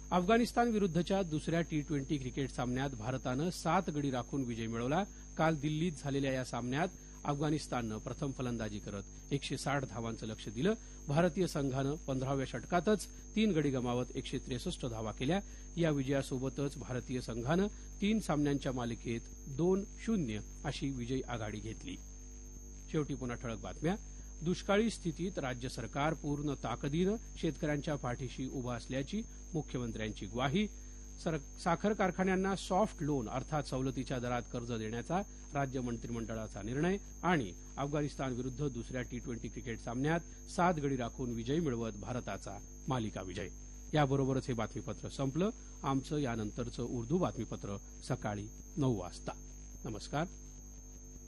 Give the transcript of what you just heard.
अफगाणिस्तान विरुद्धच्या दुसऱ्या T20 cricket सामन्यात भारतानं 7 गडी राखून विजय मिळवला. काल दिल्लीत झालेल्या या सामन्यात अफगाणिस्ताननं प्रथम फलंदाजी करत 160 धावांचं लक्ष्य दिलं. भारतीय संघानं 15व्या षटकातच 3 गडी गमावत 163 धावा केल्या. या विजयासोबतच भारतीय संघानं 3 सामन्यांच्या मालिकेत 2-0 अशी विजयी आघाडी घेतली. शेवटी पुन्हा ठळक बातम्या. दुष्काळी स्थितीत राज्य सरकार पूर्ण ताकदीनं शेतकऱ्यांच्या पाठीशी उभं असल्याची मुख्यमंत्र्यांची ग्वाही. साखर कारखान्यांना सॉफ्ट लोन अर्थात सवलतीच्या दरात कर्ज देण्याचा राज्य मंत्रिमंडळाचा निर्णय. आणि अफगाणिस्तान विरुद्ध दुसऱ्या टी-20 क्रिकेट सामन्यात 7 गडी राखून विजय मिळवत भारताचा मालिका विजय. याबरोबरच हे बातमीपत्र संपलं. आमचं यानंतरचं उर्दू बातमीपत्र सकाळी 9 वाजता. नमस्कार.